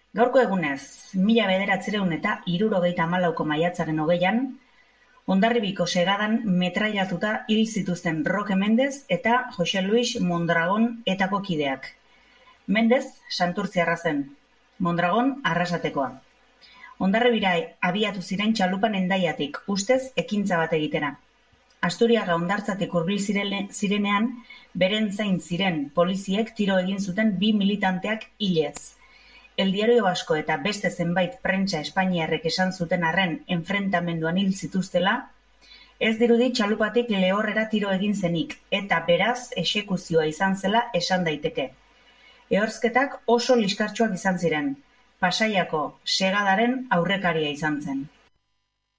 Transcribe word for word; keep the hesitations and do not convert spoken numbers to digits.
Gaurko egunez, mila bederatziehun eta hirurogeita hamalauko maiatzaren hogeian, Hondarribiko segadan metrailatuta hil zituzten Roque Mendez eta Jose Luis Mondragon etako kideak. Mendez santurtziarra zen, Mondragon Arrasatekoa. Hondarribira abiatu ziren txalupan Hendaiatik, ustez ekintza bat egitera. Asturiaga hondartzatik hurbil zirenean, beren zain ziren poliziek tiro egin zuten bi militanteak hilez. El Diario Vasco eta beste zenbait prentsa espainiarrek esan zuten arren enfrentamenduan hil zituztela, ez dirudi txalupatik lehorrera tiro egin zenik, eta beraz exekuzioa izan zela esan daiteke. Ehorzketak oso liskartsuak izan ziren, Pasaiako segadaren aurrekaria izan zen.